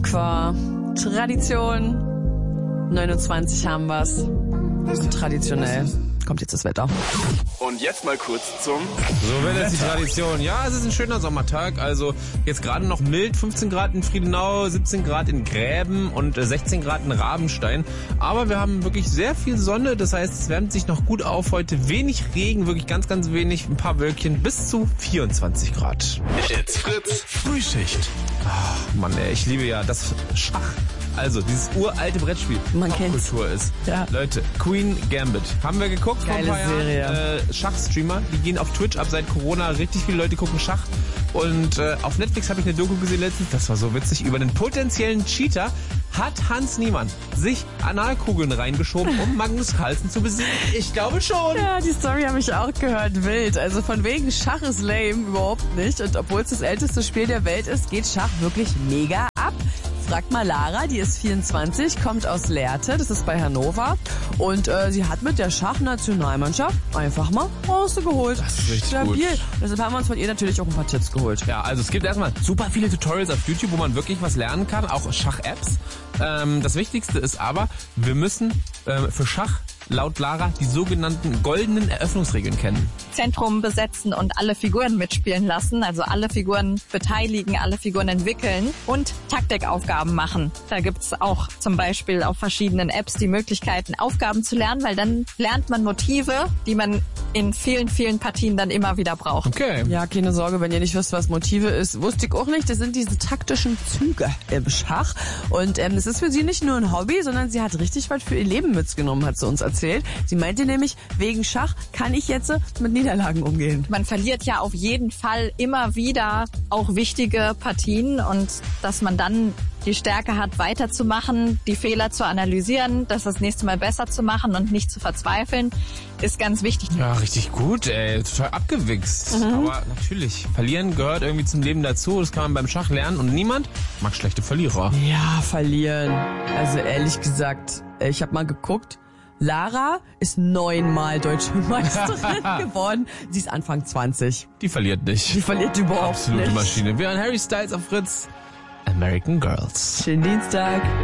Aqua. Tradition. 29 haben wir's. So traditionell. Kommt jetzt das Wetter. Und jetzt mal kurz zum... So will es die Tradition. Ja, es ist ein schöner Sommertag. Also jetzt gerade noch mild. 15 Grad in Friedenau, 17 Grad in Gräben und 16 Grad in Rabenstein. Aber wir haben wirklich sehr viel Sonne. Das heißt, es wärmt sich noch gut auf heute. Wenig Regen, wirklich ganz, ganz wenig. Ein paar Wölkchen bis zu 24 Grad. It's Fritz Frühschicht. Ach, Mann, ey, ich liebe ja das Schach. Also, dieses uralte Brettspiel, Man kennt's. Popkultur ist. Ja. Leute, Queen Gambit. Haben wir geguckt Geile vor ein paar Serie. Jahren. Schachstreamer, die gehen auf Twitch ab seit Corona. Richtig viele Leute gucken Schach. Und auf Netflix habe ich eine Doku gesehen letztens. Das war so witzig. Über einen potenziellen Cheater hat Hans Niemann sich Analkugeln reingeschoben, um Magnus Carlsen zu besiegen. Ich glaube schon. Ja, die Story habe ich auch gehört. Wild. Also von wegen Schach ist lame, überhaupt nicht. Und obwohl es das älteste Spiel der Welt ist, geht Schach wirklich mega ab. Fragt mal Lara, die ist 24, kommt aus Lehrte, das ist bei Hannover. Und sie hat mit der Schachnationalmannschaft einfach mal Bronze geholt. Das ist richtig Stabil. gut. Deshalb haben wir uns von ihr natürlich auch ein paar Tipps geholt. Ja, also es gibt erstmal super viele Tutorials auf YouTube, wo man wirklich was lernen kann, auch Schach-Apps. Das Wichtigste ist aber, wir müssen für Schach laut Lara die sogenannten goldenen Eröffnungsregeln kennen. Zentrum besetzen und alle Figuren mitspielen lassen, also alle Figuren beteiligen, alle Figuren entwickeln und Taktikaufgaben machen. Da gibt's auch zum Beispiel auf verschiedenen Apps die Möglichkeiten, Aufgaben zu lernen, weil dann lernt man Motive, die man in vielen, vielen Partien dann immer wieder braucht. Okay. Ja, keine Sorge, wenn ihr nicht wisst, was Motive ist. Wusste ich auch nicht. Das sind diese taktischen Züge im Schach. Und es ist für sie nicht nur ein Hobby, sondern sie hat richtig was für ihr Leben mitgenommen, hat sie uns erzählt. Sie meinte nämlich, wegen Schach kann ich jetzt mit Niederlagen umgehen. Man verliert ja auf jeden Fall immer wieder auch wichtige Partien und dass man dann die Stärke hat, weiterzumachen, die Fehler zu analysieren, das nächste Mal besser zu machen und nicht zu verzweifeln, ist ganz wichtig. Ja, richtig gut, ey. Total abgewichst. Aber natürlich, verlieren gehört irgendwie zum Leben dazu. Das kann man beim Schach lernen und niemand mag schlechte Verlierer. Ja, verlieren. Also ehrlich gesagt, ich habe mal geguckt. Lara ist 9-mal Deutsche Meisterin geworden. Sie ist Anfang 20. Die verliert nicht. Die verliert überhaupt Absolute nicht. Maschine. Wir hören Harry Styles auf Fritz. American Girls. Schönen Dienstag.